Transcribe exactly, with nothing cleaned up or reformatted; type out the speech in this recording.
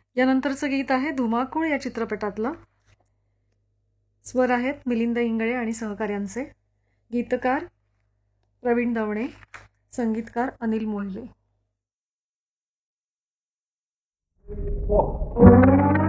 यानंतरचं गीत आहे धुमाकूळ या चित्रपटातलं. स्वर आहेत मिलिंद इंगळे आणि सहकार्यांचे. गीतकार प्रवीण दवणे, संगीतकार अनिल मोहिले.